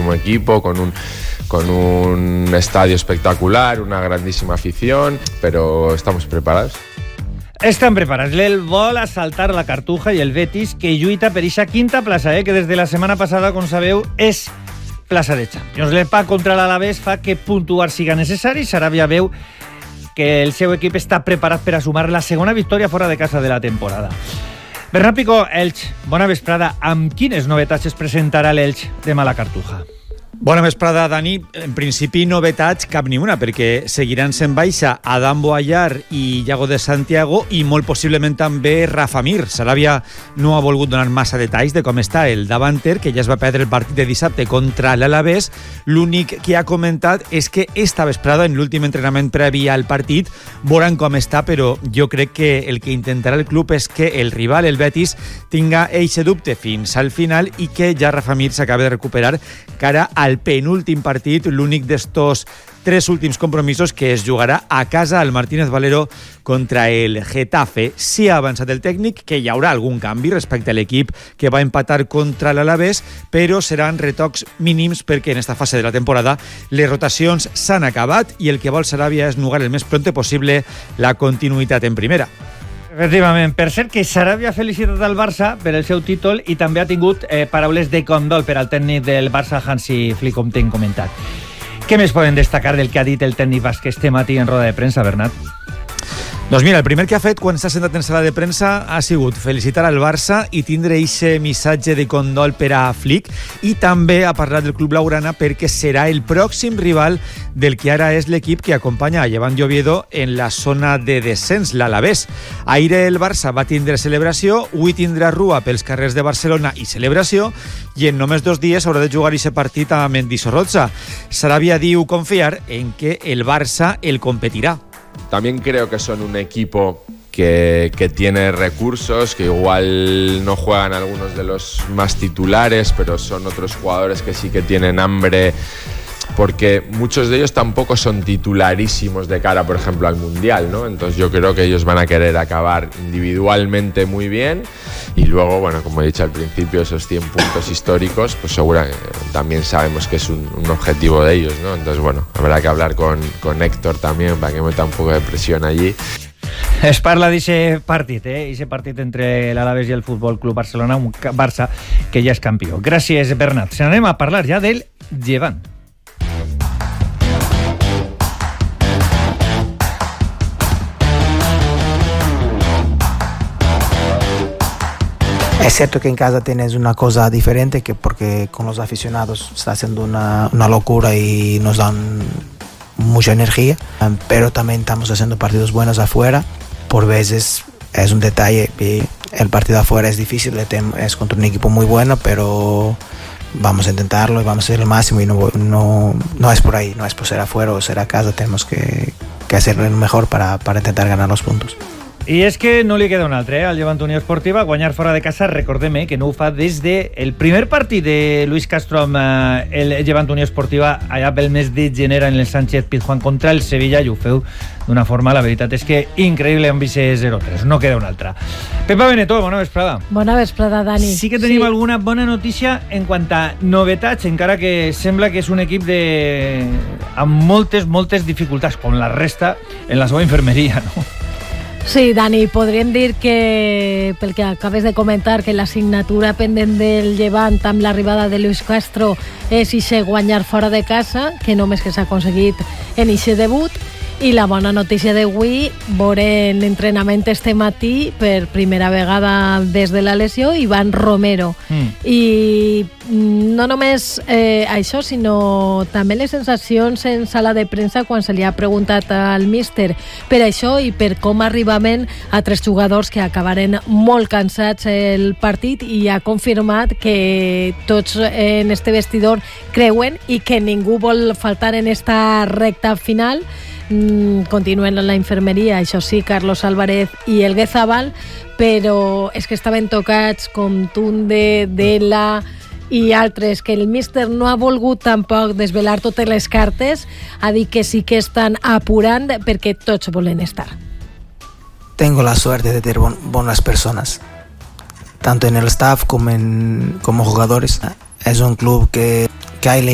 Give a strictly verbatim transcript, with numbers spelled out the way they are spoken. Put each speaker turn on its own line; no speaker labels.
grandísimo equipo, con un, con un estadio espectacular, una grandísima afición, pero estamos preparados.
Estan preparats. L'El vol assaltar la Cartuja i el Betis, que lluita per eixa quinta plaça, eh, que des de la setmana passada, com sabeu, és plaça de Champions. L'empat contra l'Alavés fa que puntuar siga necessari. Sarabia veu que el seu equip està preparat per a sumar la segona victòria fora de casa de la temporada. Bernat Picó, Elx, bona vesprada. Amb quines novetats es presentarà l'Elx demà a la Cartuja?
Bona vesprada, Dani. En principi, novetats cap ni una, perquè seguiran sent baixa Adam Boallar i Iago de Santiago i molt possiblement també Rafa Mir. Sarabia no ha volgut donar massa detalls de com està el davanter, que ja es va perdre el partit de dissabte contra l'Alavés. L'únic que ha comentat és que esta vesprada, en l'últim entrenament previ al partit, veuran com està, però jo crec que el que intentarà el club és que el rival, el Betis, tinga eixe dubte fins al final i que ja Rafa Mir s'acabi de recuperar cara a al penúltim partit, l'únic d'estos tres últims compromisos que es jugarà a casa al Martínez Valero contra el Getafe. Sí ha avançat el tècnic que hi haurà algun canvi respecte a l'equip que va empatar contra l'Alavés, però seran retocs mínims perquè en esta fase de la temporada les rotacions s'han acabat i el que vol Sarabia és nugar el més pronte possible la continuïtat en primera.
Efectivament. Per cert, que Sarabia ha felicitat al Barça per el seu títol i també ha tingut eh, paraules de condol per al tècnic del Barça, Hansi Flick, com t'hem comentat. Què més poden destacar del que ha dit el tècnic basc este matí en roda de premsa, Bernat?
Doncs mira, el primer que ha fet quan s'ha sentat en sala de premsa ha sigut felicitar al Barça i tindre eixe missatge de condol per a Flick, i també ha parlat del club blaugrana perquè serà el pròxim rival del que ara és l'equip que acompanya a Llevant i Oviedo en la zona de descens, l'Alavés. Ahir el Barça va tindre celebració, avui tindrà rua pels carrers de Barcelona i celebració, i en només dos dies haurà de jugar aquest partit a Mendizorroza. Sarabia diu confiar en que el Barça el competirà.
También creo que son un equipo que, que tiene recursos, que igual no juegan algunos de los más titulares, pero son otros jugadores que sí que tienen hambre, porque muchos de ellos tampoco son titularísimos de cara, por ejemplo, al Mundial, ¿no? Entonces yo creo que ellos van a querer acabar individualmente muy bien y luego, bueno, como he dicho al principio, esos cien puntos históricos, pues seguro que también sabemos que es un, un objetivo de ellos, ¿no? Entonces, bueno, habrá que hablar con, con Héctor también para que meta un poco de presión allí.
Es parla d'aquest partit, eh? Aquest partit entre l'Alavés i el Futbol Club Barcelona, un Barça que ja és campió. Gràcies, Bernat. Se n'anem a parlar ja del Llevant.
Es cierto que en casa tienes una cosa diferente, que porque con los aficionados está haciendo una, una locura y nos dan mucha energía, pero también estamos haciendo partidos buenos afuera. Por veces es un detalle, y el partido afuera es difícil, es contra un equipo muy bueno, pero vamos a intentarlo y vamos a hacer el máximo, y no, no, no es por ahí, no es por ser afuera o ser a casa, tenemos que, que hacer lo mejor para, para intentar ganar los puntos.
I és que no li queda un altre, eh? Al Llevant Unió Esportiva, guanyar fora de casa, recordem eh, que no ho fa des del de primer partit de Luis Castro amb eh, el Llevant Unió Esportiva allà pel mes de gener en el Sánchez Pizjuán contra el Sevilla, i ho feu d'una forma, la veritat és que increïble, amb vice zero tres, no queda una altra. Pepa Benetó, bona vesprada.
Bona vesprada, Dani.
Sí que tenim
sí.
alguna bona notícia en quant a novetats, encara que sembla que és un equip de... amb moltes, moltes dificultats, com la resta en la seva infermeria, no?
Sí, Dani, podríem dir que, pel que acabes de comentar, que la signatura pendent del Llevant amb l'arribada de Luis Castro és ixe guanyar fora de casa, que només que s'ha aconseguit en ixe debut. I la bona notícia d'avui, veure l'entrenament este matí per primera vegada des de la lesió, Ivan Romero. Mm. I no només eh, això, sinó també les sensacions en sala de premsa quan se li ha preguntat al míster per això i per com arribaven a tres jugadors que acabaren molt cansats el partit, i ha confirmat que tots en este vestidor creuen i que ningú vol faltar en esta recta final. Mm, continuen en la infermeria, això sí, Carlos Álvarez i el Guezabal, però és que estaven tocats com Tunde, Dela i altres, que el míster no ha volgut tampoc desvelar totes les cartes, ha dit que sí que estan apurant perquè tots volen estar.
Tengo la suerte de tener bon- buenas personas, tanto en el staff como, en, como jugadores. Es un club que, que hay la